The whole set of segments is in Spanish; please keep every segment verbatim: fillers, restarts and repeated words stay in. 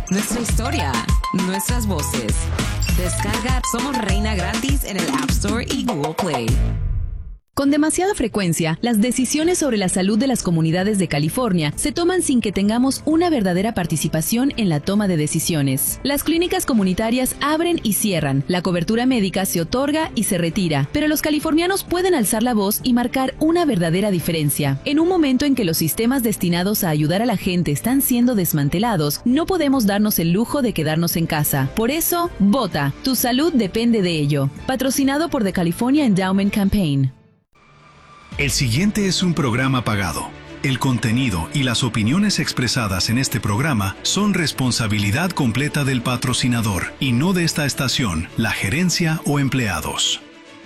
nuestra historia, nuestras voces. Descarga Somos Reina gratis en el App Store y Google Play. Con demasiada frecuencia, las decisiones sobre la salud de las comunidades de California se toman sin que tengamos una verdadera participación en la toma de decisiones. Las clínicas comunitarias abren y cierran, la cobertura médica se otorga y se retira, pero los californianos pueden alzar la voz y marcar una verdadera diferencia. En un momento en que los sistemas destinados a ayudar a la gente están siendo desmantelados, no podemos darnos el lujo de quedarnos en casa. Por eso, vota. Tu salud depende de ello. Patrocinado por The California Endowment Campaign. El siguiente es un programa pagado. El contenido y las opiniones expresadas en este programa son responsabilidad completa del patrocinador y no de esta estación, la gerencia o empleados.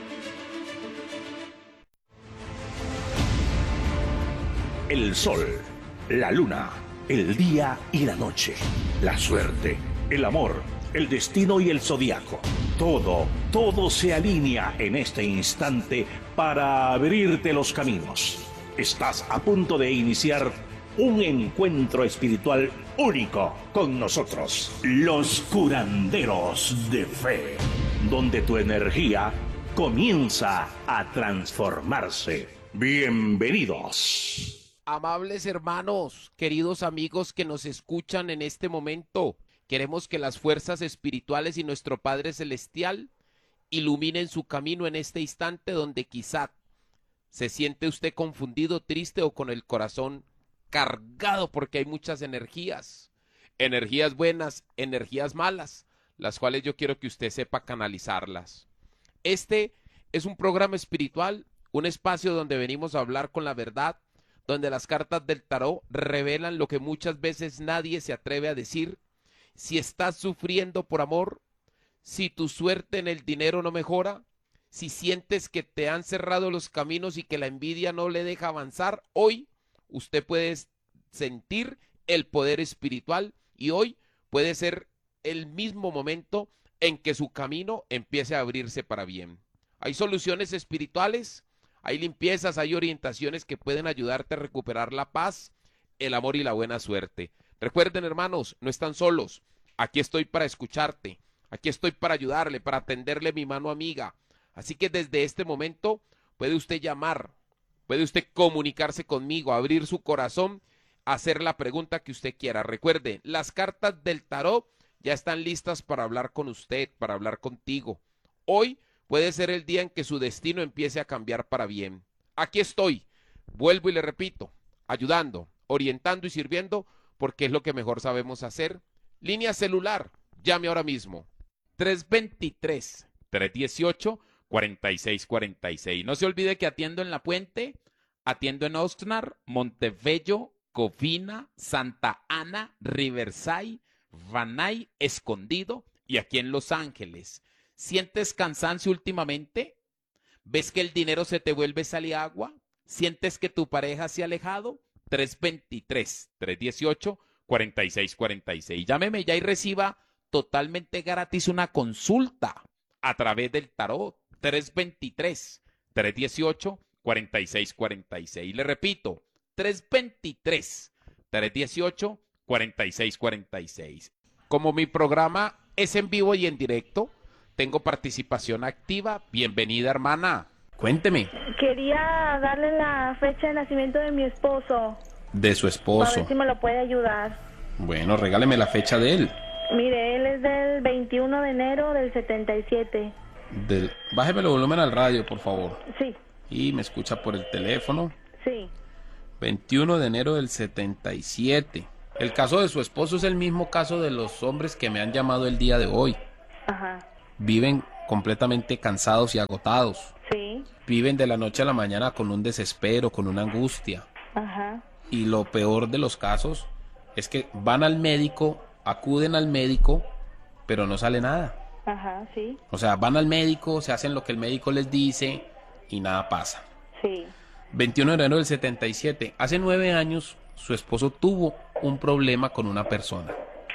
El sol, la luna, el día y la noche, la suerte, el amor, el destino y el zodiaco. Todo, todo se alinea en este instante para abrirte los caminos. Estás a punto de iniciar un encuentro espiritual único con nosotros, los curanderos de fe, donde tu energía comienza a transformarse. Bienvenidos. Amables hermanos, queridos amigos que nos escuchan en este momento, queremos que las fuerzas espirituales y nuestro Padre Celestial iluminen su camino en este instante donde quizá se siente usted confundido, triste o con el corazón cargado porque hay muchas energías, energías buenas, energías malas, las cuales yo quiero que usted sepa canalizarlas. Este es un programa espiritual, un espacio donde venimos a hablar con la verdad, donde las cartas del tarot revelan lo que muchas veces nadie se atreve a decir. Si estás sufriendo por amor, si tu suerte en el dinero no mejora, si sientes que te han cerrado los caminos y que la envidia no le deja avanzar, hoy usted puede sentir el poder espiritual y hoy puede ser el mismo momento en que su camino empiece a abrirse para bien. Hay soluciones espirituales, hay limpiezas, hay orientaciones que pueden ayudarte a recuperar la paz, el amor y la buena suerte. Recuerden, hermanos, no están solos. Aquí estoy para escucharte. Aquí estoy para ayudarle, para tenderle mi mano amiga. Así que desde este momento puede usted llamar, puede usted comunicarse conmigo, abrir su corazón, hacer la pregunta que usted quiera. Recuerde, las cartas del tarot ya están listas para hablar con usted, para hablar contigo. Hoy puede ser el día en que su destino empiece a cambiar para bien. Aquí estoy, vuelvo y le repito, ayudando, orientando y sirviendo, porque es lo que mejor sabemos hacer. Línea celular, llame ahora mismo. tres dos tres, tres uno ocho, cuatro seis cuatro seis. No se olvide que atiendo en La Puente, atiendo en Oxnard, Montebello, Covina, Santa Ana, Riverside, Van Nuys, Escondido y aquí en Los Ángeles. ¿Sientes cansancio últimamente? ¿Ves que el dinero se te vuelve sal y agua? ¿Sientes que tu pareja se ha alejado? tres dos tres, tres uno ocho, cuatro seis cuatro seis. Llámeme ya y reciba totalmente gratis una consulta a través del tarot. tres dos tres, tres uno ocho, cuatro seis cuatro seis. Le repito, tres dos tres, tres uno ocho, cuatro seis cuatro seis. Como mi programa es en vivo y en directo, tengo participación activa. Bienvenida, hermana. Cuénteme. Quería darle la fecha de nacimiento de mi esposo. De su esposo. A ver si me lo puede ayudar. Bueno, regáleme la fecha de él. Mire, él es del veintiuno de enero del setenta y siete. Del... Bájeme el volumen al radio, por favor. Sí. Y me escucha por el teléfono. Sí. veintiuno de enero del setenta y siete. El caso de su esposo es el mismo caso de los hombres que me han llamado el día de hoy. Ajá. Viven completamente cansados y agotados. Sí. Viven de la noche a la mañana con un desespero, con una angustia. Ajá. Y lo peor de los casos es que van al médico, acuden al médico, pero no sale nada. Ajá, sí. O sea, van al médico, se hacen lo que el médico les dice y nada pasa. Sí. veintiuno de enero del setenta y siete. Hace nueve años su esposo tuvo un problema con una persona.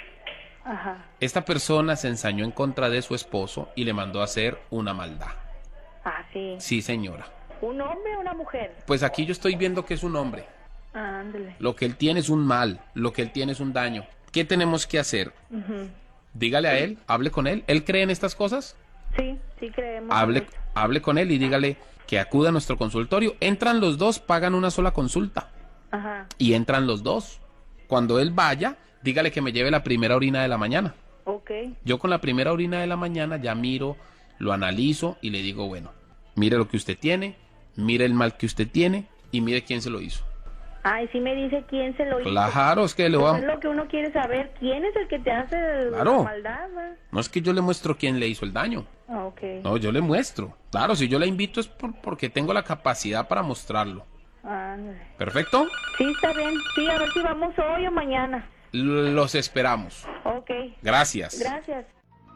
Ajá. Esta persona se ensañó en contra de su esposo y le mandó a hacer una maldad. Ah, sí. Sí, señora. ¿Un hombre o una mujer? Pues aquí yo estoy viendo que es un hombre. Ah, ándale. Lo que él tiene es un mal, lo que él tiene es un daño. ¿Qué tenemos que hacer? Ujú. Dígale a él, hable con él. ¿Él cree en estas cosas? Sí, sí creemos. en Hable, eso. hable con él y dígale que acuda a nuestro consultorio. Entran los dos, pagan una sola consulta. Ajá, Y entran los dos. Cuando él vaya, dígale que me lleve la primera orina de la mañana. ok. Yo con la primera orina de la mañana ya miro, lo analizo y le digo, bueno, mire lo que usted tiene, mire el mal que usted tiene y mire quién se lo hizo. Ay, sí me dice quién se lo hizo. Claro, es que le voy Pues es a... lo que uno quiere saber. ¿Quién es el que te hace el- Claro. la maldad? ¿Va? No es que yo le muestro quién le hizo el daño. Ah, ok. No, yo le muestro. Claro, si yo la invito es por- porque tengo la capacidad para mostrarlo. Ándale. ¿Perfecto? Sí, está bien. Sí, a ver si vamos hoy o mañana. L- Los esperamos. Ok. Gracias. Gracias.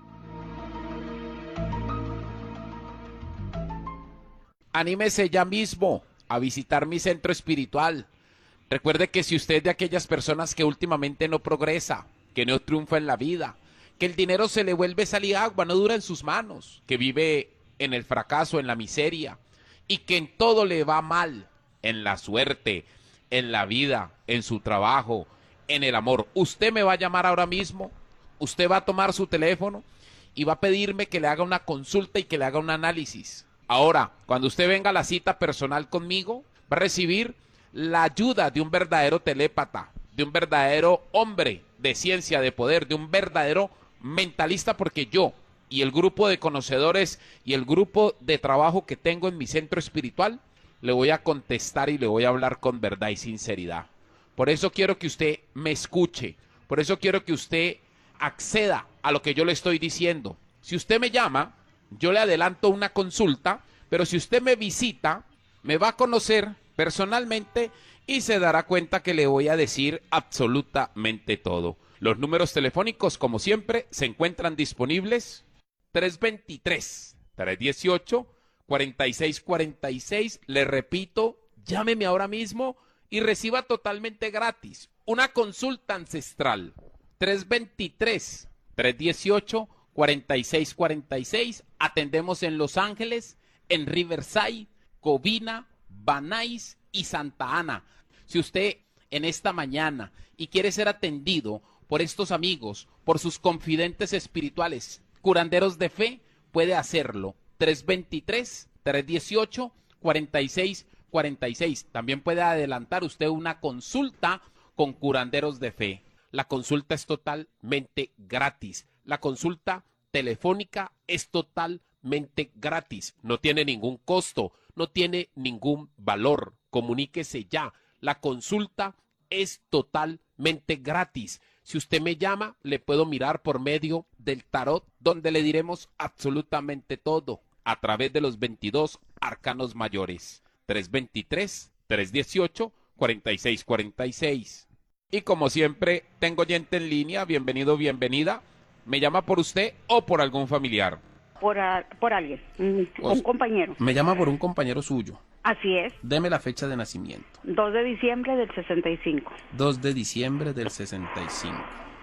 Anímese ya mismo a visitar mi centro espiritual. Recuerde que si usted es de aquellas personas que últimamente no progresa, que no triunfa en la vida, que el dinero se le vuelve sal y agua, no dura en sus manos, que vive en el fracaso, en la miseria, y que en todo le va mal, en la suerte, en la vida, en su trabajo, en el amor. Usted me va a llamar ahora mismo, usted va a tomar su teléfono y va a pedirme que le haga una consulta y que le haga un análisis. Ahora, cuando usted venga a la cita personal conmigo, va a recibir la ayuda de un verdadero telépata, de un verdadero hombre de ciencia, de poder, de un verdadero mentalista, porque yo y el grupo de conocedores y el grupo de trabajo que tengo en mi centro espiritual, le voy a contestar y le voy a hablar con verdad y sinceridad. Por eso quiero que usted me escuche, por eso quiero que usted acceda a lo que yo le estoy diciendo. Si usted me llama, yo le adelanto una consulta, pero si usted me visita, me va a conocer personalmente y se dará cuenta que le voy a decir absolutamente todo. Los números telefónicos, como siempre, se encuentran disponibles tres dos tres, tres uno ocho, cuatro seis cuatro seis. Le repito, llámeme ahora mismo y reciba totalmente gratis una consulta ancestral. tres dos tres, tres uno ocho, cuatro seis cuatro seis. Atendemos en Los Ángeles, en Riverside, Covina, Van Nuys y Santa Ana. Si usted en esta mañana y quiere ser atendido por estos amigos, por sus confidentes espirituales, curanderos de fe, puede hacerlo. tres dos tres, tres uno ocho, cuatro seis cuatro seis. También puede adelantar usted una consulta con curanderos de fe. La consulta es totalmente gratis. La consulta telefónica es totalmente gratis. No tiene ningún costo, no tiene ningún valor. Comuníquese ya. La consulta es totalmente gratis. Si usted me llama, le puedo mirar por medio del tarot, donde le diremos absolutamente todo a través de los veintidós arcanos mayores. tres dos tres, tres uno ocho, cuatro seis cuatro seis. Y como siempre, tengo oyente en línea. Bienvenido, bienvenida. ¿Me llama por usted o por algún familiar? Por, a- por alguien, un, Pues- un compañero. Me llama por un compañero suyo. Así es, Deme la fecha de nacimiento. dos de diciembre del sesenta y cinco. dos de diciembre del sesenta y cinco.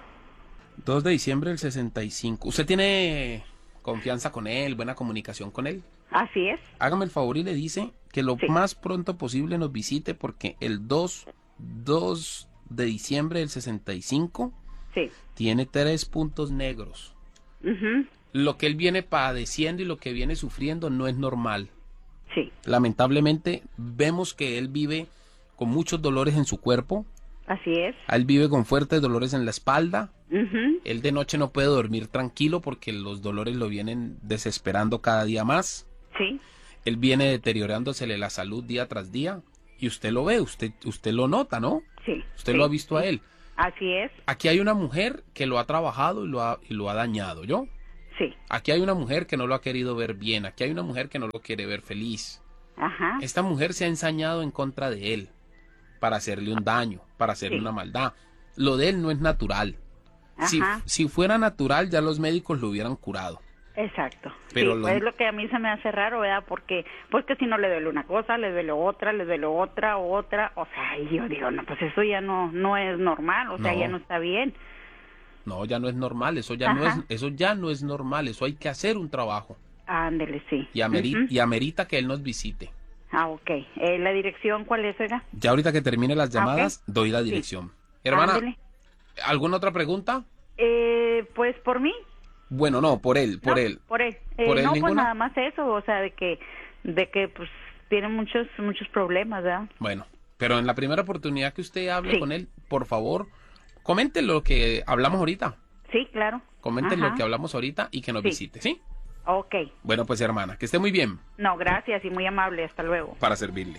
dos de diciembre del sesenta y cinco. ¿Usted tiene confianza con él, buena comunicación con él? Así es, Hágame el favor y le dice que lo Sí. más pronto posible nos visite, porque el dos, dos de diciembre del sesenta y cinco sí. tiene tres puntos negros. Ujú, Lo que él viene padeciendo y lo que viene sufriendo no es normal. sí, Lamentablemente vemos que él vive con muchos dolores en su cuerpo, así es. él vive con fuertes dolores en la espalda, Ujú, él de noche no puede dormir tranquilo porque los dolores lo vienen desesperando cada día más, sí, él viene deteriorándosele la salud día tras día y usted lo ve, usted, usted lo nota, ¿no? sí. Usted sí, lo ha visto a sí. él. Así es, Aquí hay una mujer que lo ha trabajado y lo ha, y lo ha dañado, ¿yo? sí. Aquí hay una mujer que no lo ha querido ver bien, aquí hay una mujer que no lo quiere ver feliz. Ajá, Esta mujer se ha ensañado en contra de él para hacerle un daño, para hacerle Sí. una maldad. Lo de él no es natural. Si, ajá, si fuera natural, ya los médicos lo hubieran curado. exacto. Pero sí, lo- es lo que a mí se me hace raro, ¿verdad? Porque, pues que si no le duele una cosa, le duele otra, le duele otra, otra, o sea, y yo digo, no, pues eso ya no, no es normal, o sea, No. ya no está bien. No, ya no es normal, eso ya no es, Ajá. eso ya no es normal, eso hay que hacer un trabajo. Ándele, sí. Y, ameri- Ujú. y amerita que él nos visite. Ah, ok. Eh, ¿La dirección cuál es, oiga? Ya ahorita que termine las Ah, ok. llamadas, doy la Sí. dirección. Hermana, Ándele. ¿Alguna otra pregunta? Eh, pues por mí. Bueno, no, por él, por no, él. Por él. Eh, ¿Por él no, pues ninguna? nada más eso, o sea, de que, de que pues tiene muchos, muchos problemas, ¿verdad? Bueno, pero en la primera oportunidad que usted hable Sí. con él, por favor, comente lo que hablamos ahorita. Sí, claro. Comente Ajá. lo que hablamos ahorita y que nos Sí. visite, ¿sí? Ok. Bueno, pues hermana, que esté muy bien No, gracias y muy amable. Hasta luego. para servirle.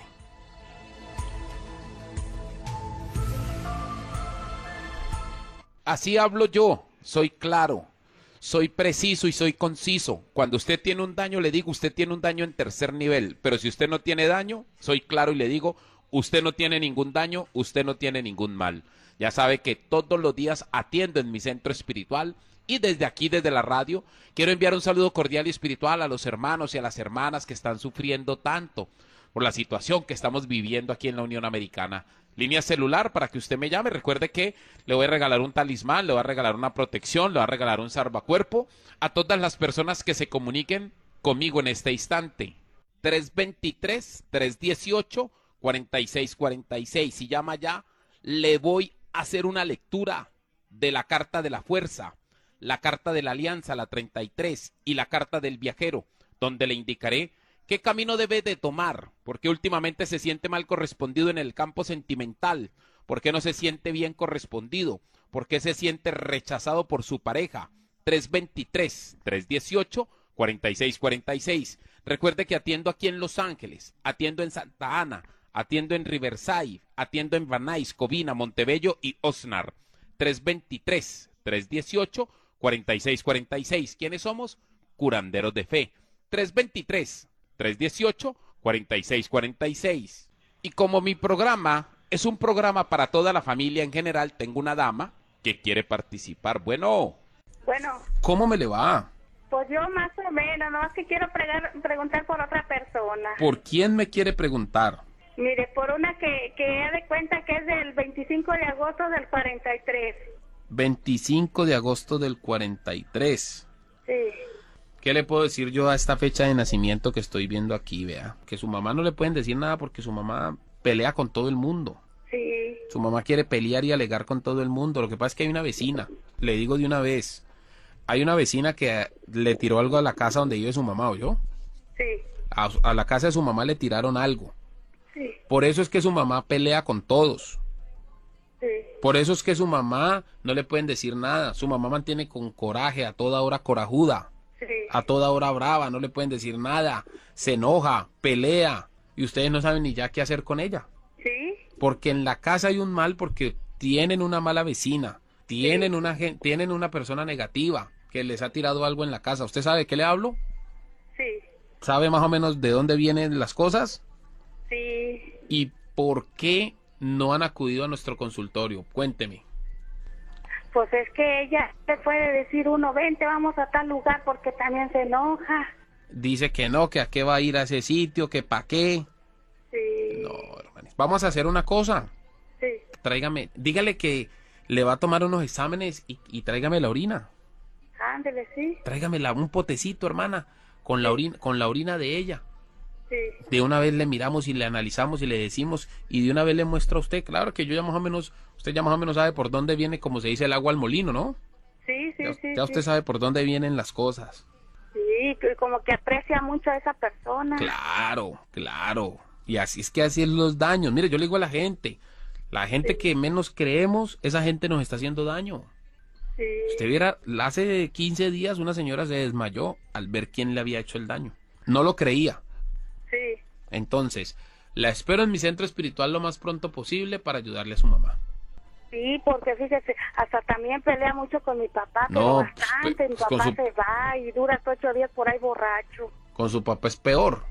Así hablo yo, soy claro, soy preciso y soy conciso. Cuando usted tiene un daño, le digo, usted tiene un daño en tercer nivel, pero si usted no tiene daño, soy claro y le digo, usted no tiene ningún daño, usted no tiene ningún mal. Ya sabe que todos los días atiendo en mi centro espiritual y desde aquí, desde la radio, quiero enviar un saludo cordial y espiritual a los hermanos y a las hermanas que están sufriendo tanto por la situación que estamos viviendo aquí en la Unión Americana. Línea celular para que usted me llame. Recuerde que le voy a regalar un talismán, le voy a regalar una protección, le voy a regalar un salvacuerpo a todas las personas que se comuniquen conmigo en este instante. tres dos tres, tres uno ocho, cuatro seis cuatro seis. Si llama ya, le voy a hacer una lectura de la carta de la fuerza, la carta de la alianza, la treinta y tres, y la carta del viajero, donde le indicaré qué camino debe de tomar, porque últimamente se siente mal correspondido en el campo sentimental, porque no se siente bien correspondido, porque se siente rechazado por su pareja. tres dos tres, tres uno ocho, cuatro seis cuatro seis. Recuerde que atiendo aquí en Los Ángeles, atiendo en Santa Ana, atiendo en Riverside, atiendo en Van Nuys, Covina, Montebello y Oxnard. tres dos tres, tres uno ocho, cuatro seis cuatro seis. ¿Quiénes somos? Curanderos de Fe. tres dos tres, tres uno ocho, cuatro seis cuatro seis. Y como mi programa es un programa para toda la familia en general, tengo una dama que quiere participar. Bueno, Bueno, ¿cómo me le va? pues yo más o menos, no es que quiero pregar- preguntar por otra persona. ¿Por quién me quiere preguntar? Mire, por una que, que he de cuenta que es del veinticinco de agosto del cuarenta y tres. veinticinco de agosto del cuarenta y tres. Sí. ¿Qué le puedo decir yo a esta fecha de nacimiento que estoy viendo aquí? Vea, que su mamá no le pueden decir nada porque su mamá pelea con todo el mundo. Sí. Su mamá quiere pelear y alegar con todo el mundo. Lo que pasa es que hay una vecina, le digo de una vez, hay una vecina que le tiró algo a la casa donde vive su mamá, ¿oyó? Sí. A, a la casa de su mamá le tiraron algo. Sí. Por eso es que su mamá pelea con todos. Sí. Por eso es que su mamá no le pueden decir nada. Su mamá mantiene con coraje, a toda hora corajuda, Sí. a toda hora brava, no le pueden decir nada. Se enoja, pelea y ustedes no saben ni ya qué hacer con ella. Sí. Porque en la casa hay un mal porque tienen una mala vecina, tienen una gen- tienen una persona negativa que les ha tirado algo en la casa. ¿Usted sabe de qué le hablo? Sí. ¿Sabe más o menos de dónde vienen las cosas? Sí. ¿Y por qué no han acudido a nuestro consultorio? Cuénteme. Pues es que ella te puede decir uno, vente, vamos a tal lugar porque también se enoja. Dice que no, que a qué va a ir a ese sitio, que pa' qué. Sí. No, hermanos. Vamos a hacer una cosa. Sí. Tráigame, dígale que le va a tomar unos exámenes y, y tráigame la orina. Ándele, sí. Tráigame la- un potecito, hermana, con la orina, con la orina de ella. Sí. De una vez le miramos y le analizamos y le decimos y de una vez le muestro a usted. Claro que yo ya más o menos, usted ya más o menos sabe por dónde viene, como se dice, el agua al molino, ¿no? Sí, sí, Ya, sí. ya usted sí. sabe por dónde vienen las cosas. Sí, que como que aprecia mucho a esa persona. Claro, claro. Y así es que así es los daños. Mire, yo le digo a la gente, la gente que menos creemos, esa gente nos está haciendo daño. Sí. Usted viera, hace quince días una señora se desmayó al ver quién le había hecho el daño. No lo creía. Sí. Entonces, la espero en mi centro espiritual lo más pronto posible para ayudarle a su mamá. Sí, porque fíjese, hasta también pelea mucho con mi papá, No, pero bastante. pues, Mi con papá su- se va y dura hasta ocho días por ahí borracho. Con su papá es peor.